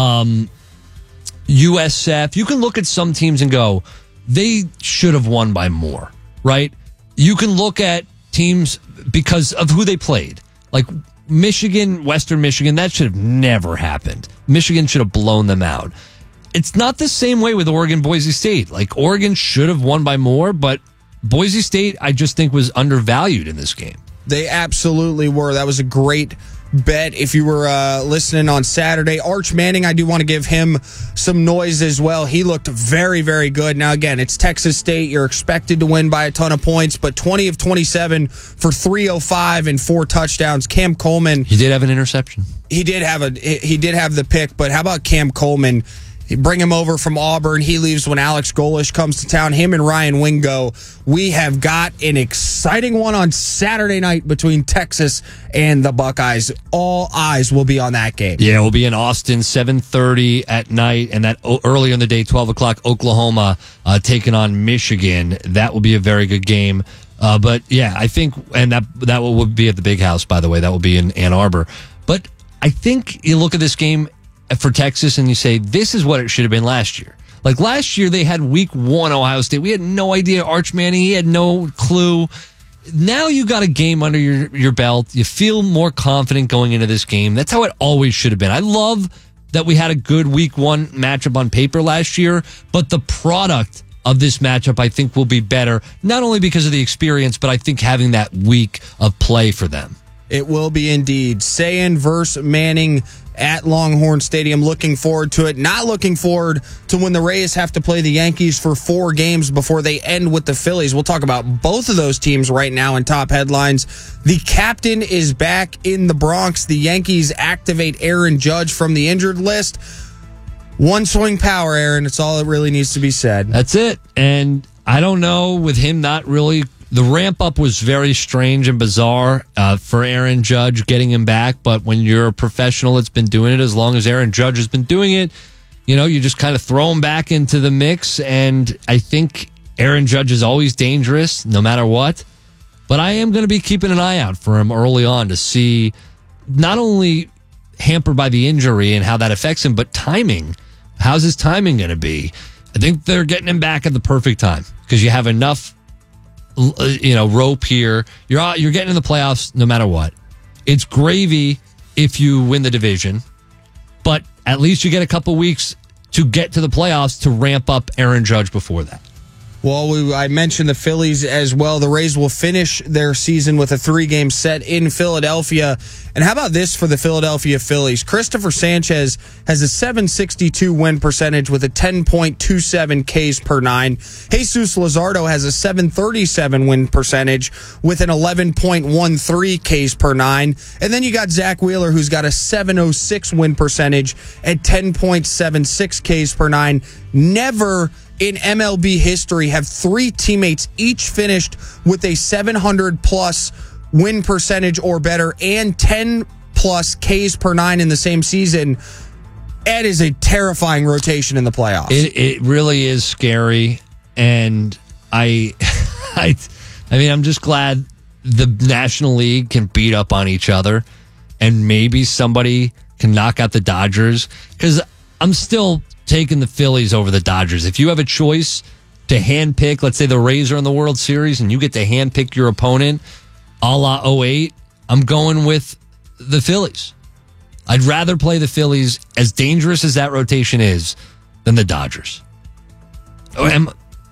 USF. You can look at some teams and go, they should have won by more, right? You can look at teams because of who they played. Like Michigan, Western Michigan, that should have never happened. Michigan should have blown them out. It's not the same way with Oregon, Boise State. Like Oregon should have won by more, but Boise State, I just think, was undervalued in this game.
They absolutely were. That was a great bet if you were listening on Saturday. Arch Manning, I do want to give him some noise as well. He looked very, very good. Now, again, it's Texas State. You're expected to win by a ton of points, but 20 of 27 for 305 and 4 touchdowns. Cam Coleman.
He did have an interception.
He did have the pick, but how about Cam Coleman? Bring him over from Auburn. He leaves when Alex Golish comes to town. Him and Ryan Wingo. We have got an exciting one on Saturday night between Texas and the Buckeyes. All eyes will be on that game.
Yeah, we'll be in Austin, 7:30 at night, and that early in the day, 12 o'clock, Oklahoma taking on Michigan. That will be a very good game. But yeah, I think, and that will be at the Big House, by the way. That will be in Ann Arbor. But I think you look at this game for Texas and you say, this is what it should have been last year. Like last year, they had week 1 Ohio State. We had no idea. Arch Manning, he had no clue. Now you got a game under your belt. You feel more confident going into this game. That's how it always should have been. I love that we had a good week 1 matchup on paper last year, but the product of this matchup, I think, will be better, not only because of the experience, but I think having that week of play for them.
It will be indeed. Sayin versus Manning at Longhorn Stadium. Looking forward to it. Not looking forward to when the Rays have to play the Yankees for 4 games before they end with the Phillies. We'll talk about both of those teams right now in top headlines. The captain is back in the Bronx. The Yankees activate Aaron Judge from the injured list. One swing power, Aaron. It's all that really needs to be said.
That's it. And I don't know, with him not really... The ramp up was very strange and bizarre for Aaron Judge getting him back. But when you're a professional that's been doing it as long as Aaron Judge has been doing it, you just kind of throw him back into the mix. And I think Aaron Judge is always dangerous no matter what. But I am going to be keeping an eye out for him early on to see not only hampered by the injury and how that affects him, but timing. How's his timing going to be? I think they're getting him back at the perfect time because you have enough rope here. You're getting in the playoffs no matter what. It's gravy if you win the division, but at least you get a couple weeks to get to the playoffs to ramp up Aaron Judge before that.
Well, I mentioned the Phillies as well. The Rays will finish their season with a 3-game set in Philadelphia. And how about this for the Philadelphia Phillies? Christopher Sanchez has a .762 win percentage with a 10.27 Ks per 9. Jesus Luzardo has a .737 win percentage with an 11.13 Ks per 9. And then you got Zach Wheeler, who's got a .706 win percentage at 10.76 Ks per 9. Never in MLB history have 3 teammates each finished with a 700-plus win percentage or better and 10-plus Ks per 9 in the same season. It is a terrifying rotation in the playoffs.
It really is scary, and I mean, I'm just glad the National League can beat up on each other, and maybe somebody can knock out the Dodgers, because I'm still taking the Phillies over the Dodgers. If you have a choice to handpick, let's say the Rays are in the World Series and you get to handpick your opponent a la 08, I'm going with the Phillies. I'd rather play the Phillies, as dangerous as that rotation is, than the Dodgers.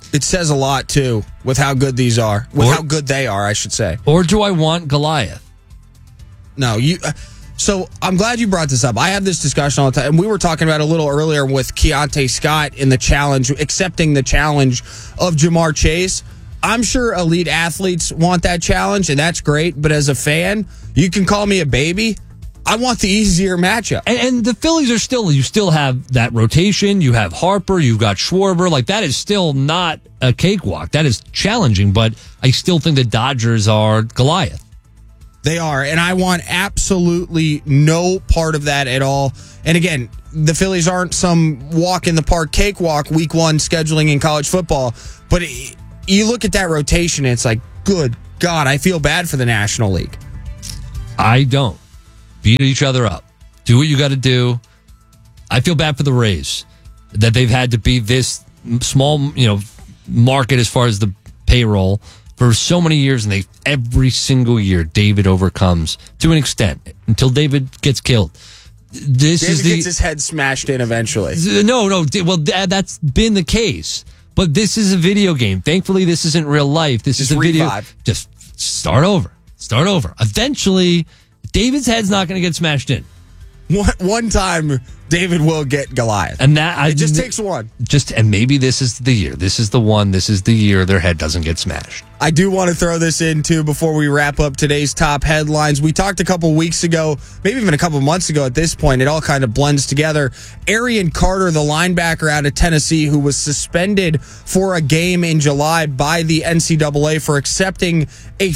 It says a lot, too, with how good these are. How good they are, I should say.
Or do I want Goliath?
No, so I'm glad you brought this up. I have this discussion all the time, and we were talking about it a little earlier with Keontae Scott in the challenge, accepting the challenge of Jamar Chase. I'm sure elite athletes want that challenge, and that's great, but as a fan, you can call me a baby. I want the easier matchup.
And the Phillies are you still have that rotation. You have Harper, you've got Schwarber. Like, that is still not a cakewalk. That is challenging, but I still think the Dodgers are Goliath.
They are, and I want absolutely no part of that at all. And again, the Phillies aren't some walk-in-the-park cakewalk week one scheduling in college football, but you look at that rotation, and it's like, good God, I feel bad for the National League.
I don't. Beat each other up. Do what you got to do. I feel bad for the Rays that they've had to be this small, market as far as the payroll for so many years, and every single year David overcomes to an extent until David gets killed.
David gets his head smashed in eventually.
No. Well, that's been the case. But this is a video game. Thankfully, this isn't real life. This is a video. Just start over. Eventually, David's head's not going to get smashed in.
One time, David will get Goliath.
And it
just takes one.
And maybe this is the year. This is the one. This is the year their head doesn't get smashed.
I do want to throw this in, too, before we wrap up today's top headlines. We talked a couple weeks ago, maybe even a couple months ago at this point. It all kind of blends together. Arian Carter, the linebacker out of Tennessee, who was suspended for a game in July by the NCAA for accepting a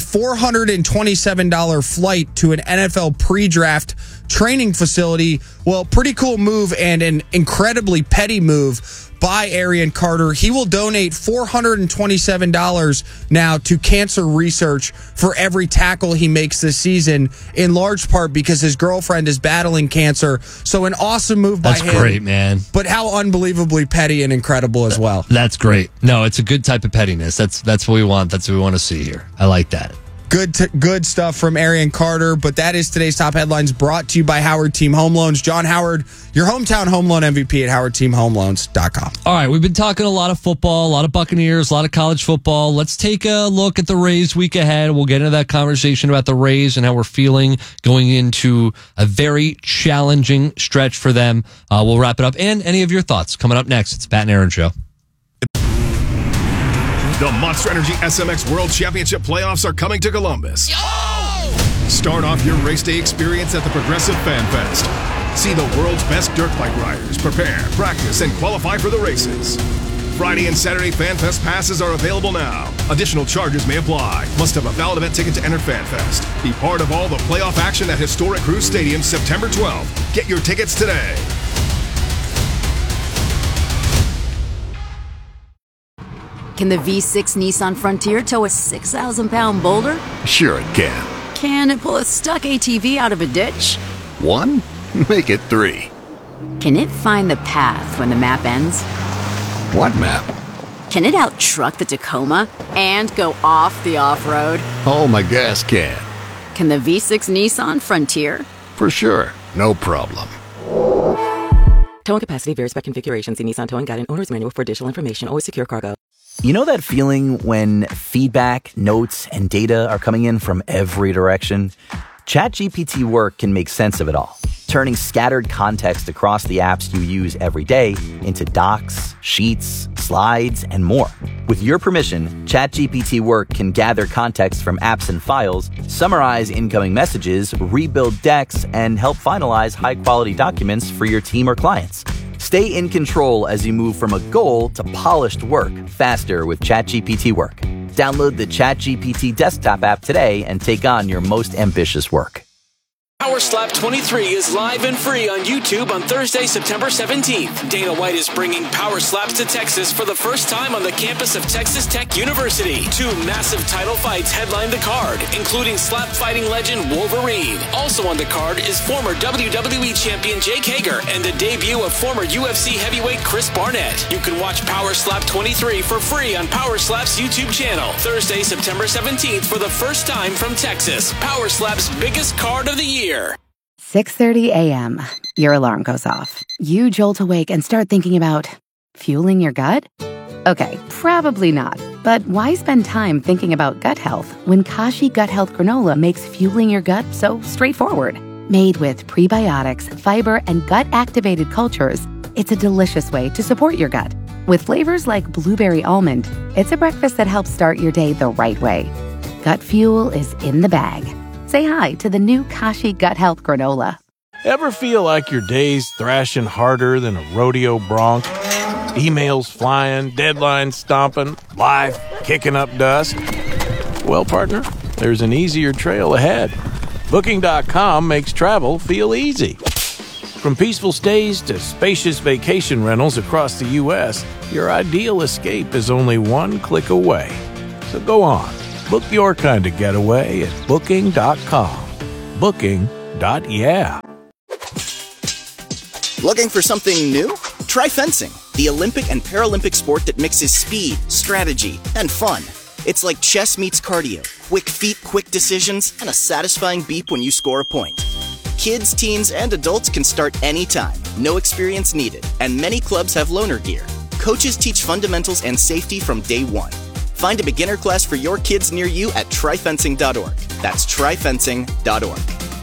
$427 flight to an NFL pre-draft training facility. Well, pretty cool move and an incredibly petty move by Arian Carter. He will donate $427 now to cancer research for every tackle he makes this season, in large part because his girlfriend is battling cancer. So an awesome move by him.
That's great, man.
But how unbelievably petty and incredible as well.
That's great. No, it's a good type of pettiness. That's what we want. That's what we want to see here. I like that.
Good stuff from Arian Carter, but that is today's top headlines, brought to you by Howard Team Home Loans. John Howard, your hometown home loan MVP at howardteamhomeloans.com.
All right, we've been talking a lot of football, a lot of Buccaneers, a lot of college football. Let's take a look at the Rays week ahead. We'll get into that conversation about the Rays and how we're feeling going into a very challenging stretch for them. We'll wrap it up, and any of your thoughts coming up next. It's Pat and Aaron Show.
The Monster Energy SMX World Championship playoffs are coming to Columbus. Start off your race day experience at the Progressive Fan Fest. See the world's best dirt bike riders prepare, practice, and qualify for the races. Friday and Saturday Fan Fest passes are available now. Additional charges may apply. Must have a valid event ticket to enter Fan Fest. Be part of all the playoff action at Historic Cruise Stadium September 12th. Get your tickets today.
Can the V6 Nissan Frontier tow a 6,000-pound boulder?
Sure it can.
Can it pull a stuck ATV out of a ditch?
1? Make it 3.
Can it find the path when the map ends?
What map?
Can it out-truck the Tacoma and go off the off-road?
Oh, my gas can.
Can the V6 Nissan Frontier?
For sure. No problem.
Towing capacity varies by configuration. See Nissan Towing Guide and Owner's Manual for additional information. Always secure cargo.
You know that feeling when feedback, notes, and data are coming in from every direction? ChatGPT Work can make sense of it all, turning scattered context across the apps you use every day into docs, sheets, slides, and more. With your permission, ChatGPT Work can gather context from apps and files, summarize incoming messages, rebuild decks, and help finalize high-quality documents for your team or clients. Stay in control as you move from a goal to polished work faster with ChatGPT Work. Download the ChatGPT desktop app today and take on your most ambitious work.
Power Slap 23 is live and free on YouTube on Thursday, September 17th. Dana White is bringing Power Slaps to Texas for the first time on the campus of Texas Tech University. 2 massive title fights headline the card, including slap fighting legend Wolverine. Also on the card is former WWE champion Jake Hager and the debut of former UFC heavyweight Chris Barnett. You can watch Power Slap 23 for free on Power Slap's YouTube channel. Thursday, September 17th for the first time from Texas. Power Slap's biggest card of the year.
6:30 a.m. Your alarm goes off. You jolt awake and start thinking about fueling your gut? Okay, probably not. But why spend time thinking about gut health when Kashi Gut Health Granola makes fueling your gut so straightforward? Made with prebiotics, fiber, and gut-activated cultures, it's a delicious way to support your gut. With flavors like blueberry almond, it's a breakfast that helps start your day the right way. Gut fuel is in the bag. Say hi to the new Kashi Gut Health Granola.
Ever feel like your day's thrashing harder than a rodeo bronc? Emails flying, deadlines stomping, life kicking up dust? Well, partner, there's an easier trail ahead. Booking.com makes travel feel easy. From peaceful stays to spacious vacation rentals across the U.S., your ideal escape is only one click away. So go on, book your kind of getaway at Booking.com. Booking.yeah.
Looking for something new? Try fencing, the Olympic and Paralympic sport that mixes speed, strategy, and fun. It's like chess meets cardio, quick feet, quick decisions, and a satisfying beep when you score a point. Kids, teens, and adults can start anytime, no experience needed, and many clubs have loaner gear. Coaches teach fundamentals and safety from day one. Find a beginner class for your kids near you at tryfencing.org. That's tryfencing.org.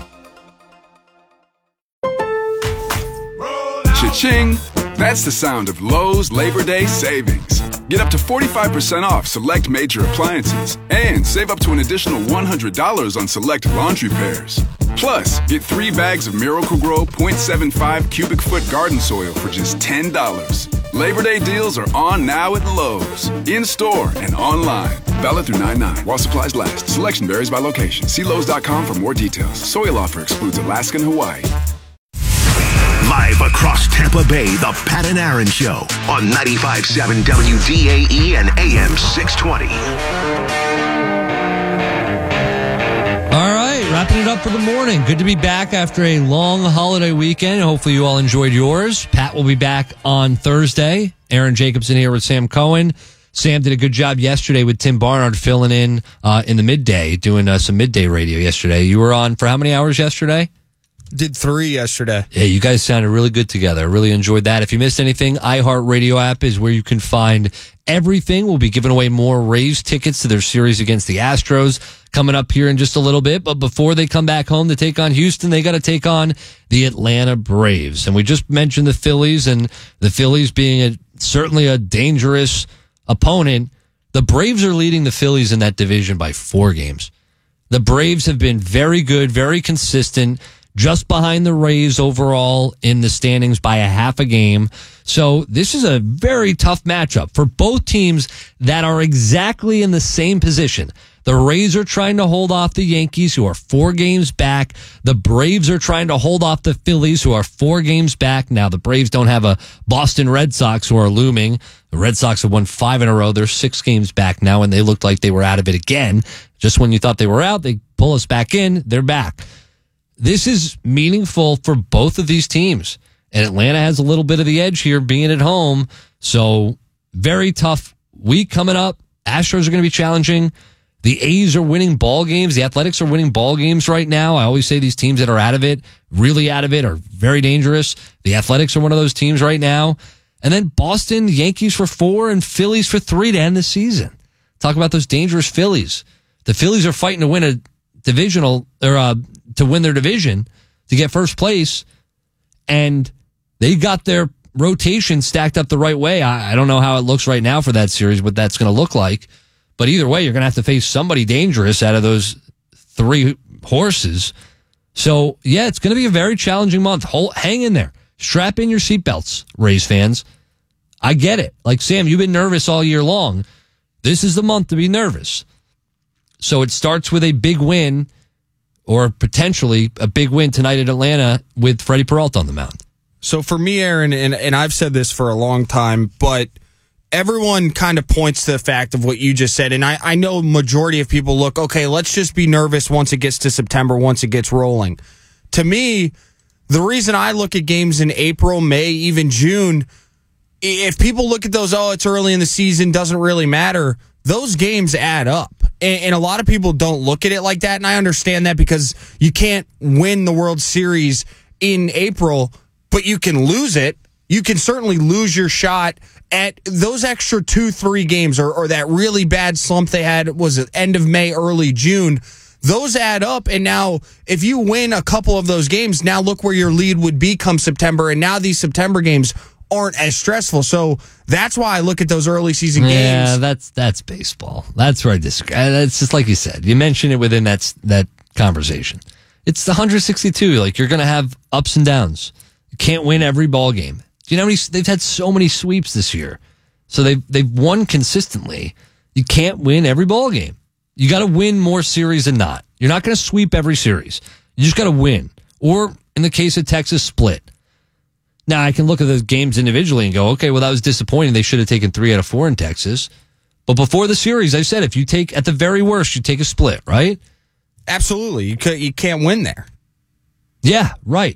Cha-ching! That's the sound of Lowe's Labor Day savings. Get up to 45% off select major appliances and save up to an additional $100 on select laundry pairs. Plus, get 3 bags of Miracle-Gro 0.75 cubic foot garden soil for just $10. Labor Day deals are on now at Lowe's, in-store and online. Valid through 9/9 while supplies last. Selection varies by location. See Lowe's.com for more details. Soil offer excludes Alaska and Hawaii.
Live across Tampa Bay, the Pat and Aaron Show on 95.7 WDAE and AM 620.
All right, wrapping it up for the morning. Good to be back after a long holiday weekend. Hopefully you all enjoyed yours. Pat will be back on Thursday. Aaron Jacobson here with Sam Cohen. Sam did a good job yesterday with Tim Barnard filling in the midday, doing some midday radio yesterday. You were on for how many hours yesterday?
Did 3 yesterday.
Yeah, you guys sounded really good together. I really enjoyed that. If you missed anything, iHeartRadio app is where you can find everything. We'll be giving away more Rays tickets to their series against the Astros coming up here in just a little bit. But before they come back home to take on Houston, they got to take on the Atlanta Braves. And we just mentioned the Phillies, and the Phillies being certainly a dangerous opponent. The Braves are leading the Phillies in that division by 4 games. The Braves have been very good, very consistent, just behind the Rays overall in the standings by a half a game. So this is a very tough matchup for both teams that are exactly in the same position. The Rays are trying to hold off the Yankees, who are 4 games back. The Braves are trying to hold off the Phillies, who are 4 games back. Now, the Braves don't have a Boston Red Sox who are looming. The Red Sox have won 5 in a row. They're 6 games back now, and they looked like they were out of it again. Just when you thought they were out, they pull us back in. They're back. This is meaningful for both of these teams. And Atlanta has a little bit of the edge here being at home. So very tough week coming up. Astros are going to be challenging. The A's are winning ball games. The Athletics are winning ball games right now. I always say these teams that are out of it, really out of it, are very dangerous. The Athletics are one of those teams right now. And then Boston, Yankees for 4 and Phillies for 3 to end the season. Talk about those dangerous Phillies. The Phillies are fighting to win a divisional, or to win their division, to get first place, and they got their rotation stacked up the right way. I don't know how it looks right now for that series, what that's going to look like, but either way, you're going to have to face somebody dangerous out of those 3 horses. So, yeah, it's going to be a very challenging month. Hang in there. Strap in your seatbelts, Rays fans. I get it. Like, Sam, you've been nervous all year long. This is the month to be nervous. So it starts with a big win, or potentially a big win tonight at Atlanta with Freddie Peralta on the mound.
So for me, Aaron, and I've said this for a long time, but everyone kind of points to the fact of what you just said. And I know majority of people look, okay, let's just be nervous once it gets to September, once it gets rolling. To me, the reason I look at games in April, May, even June, if people look at those, oh, it's early in the season, doesn't really matter, those games add up. And a lot of people don't look at it like that, and I understand that, because you can't win the World Series in April, but you can lose it. you can certainly lose your shot at those extra 2-3 games or that really bad slump they had, was it end of May, early June. Those add up, and now if you win a couple of those games, now look where your lead would be come September, and now these September games aren't as stressful. So that's why I look at those early season games.
Yeah, that's baseball. That's where I disagree. It's just like you said. You mentioned it within that conversation. It's the 162. Like, you're going to have ups and downs. You can't win every ball game. Do you know how many? They've had so many sweeps this year, so they've won consistently. You can't win every ball game. You got to win more series than not. You're not going to sweep every series. You just got to win. Or in the case of Texas, split. Now, I can look at those games individually and go, okay, well, that was disappointing. They should have taken 3 out of 4 in Texas. But before the series, I said, if you take, at the very worst, you take a split, right?
Absolutely. You can't win there.
Yeah, right.